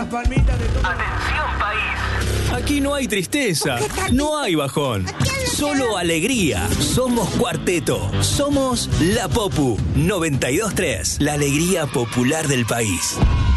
palmitas de todo. Atención país. Aquí no hay tristeza, no hay bajón, solo alegría. Somos Cuarteto, somos La Popu 92.3, la alegría popular del país.